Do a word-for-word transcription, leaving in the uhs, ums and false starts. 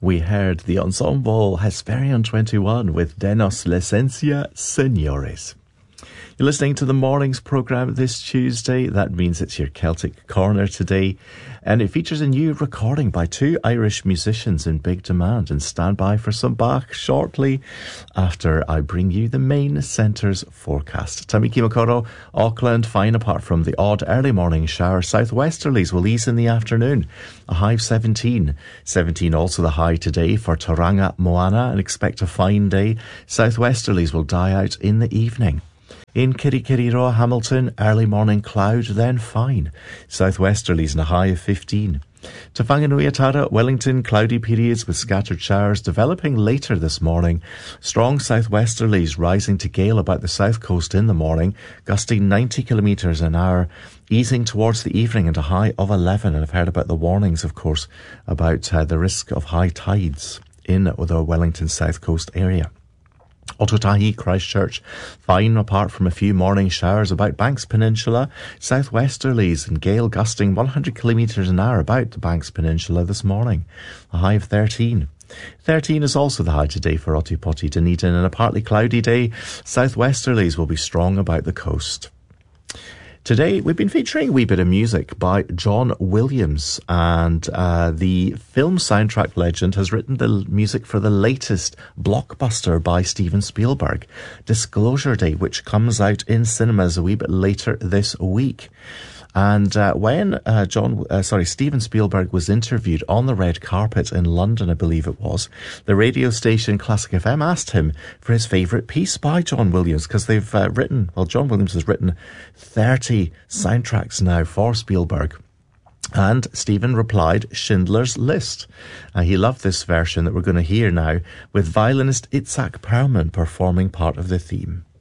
we heard the ensemble Hesperion twenty-one with Denos Licencia Senores. You're listening to the morning's programme this Tuesday. That means it's your Celtic Corner today. And it features a new recording by two Irish musicians in big demand. And stand by for some Bach shortly after I bring you the main centre's forecast. Tamiki Makoro, Auckland, fine apart from the odd early morning shower. Southwesterlies will ease in the afternoon. A high of seventeen. seventeen also the high today for Tauranga, Moana. And expect a fine day. Southwesterlies will die out in the evening. In Kirikiriroa, Hamilton, early morning cloud, then fine. Southwesterlies and a high of fifteen. To Whanganuiatara, Wellington, cloudy periods with scattered showers developing later this morning. Strong southwesterlies rising to gale about the south coast in the morning, gusting ninety kilometres an hour, easing towards the evening and a high of eleven. And I've heard about the warnings, of course, about uh, the risk of high tides in the Wellington south coast area. Ototahi, Christchurch, fine apart from a few morning showers about Banks Peninsula. Southwesterlies and gale gusting one hundred kilometres an hour about the Banks Peninsula this morning. A high of thirteen. thirteen is also the high today for Otipoti, Dunedin, and a partly cloudy day. Southwesterlies will be strong about the coast. Today, we've been featuring a wee bit of music by John Williams, and uh, the film soundtrack legend has written the music for the latest blockbuster by Steven Spielberg, Disclosure Day, which comes out in cinemas a wee bit later this week. And uh, when uh, John, uh, sorry, Steven Spielberg was interviewed on the red carpet in London, I believe it was, the radio station Classic F M asked him for his favourite piece by John Williams, because they've uh, written, well, John Williams has written thirty soundtracks now for Spielberg. And Stephen replied, Schindler's List. Uh, he loved this version that we're going to hear now, with violinist Itzhak Perlman performing part of the theme.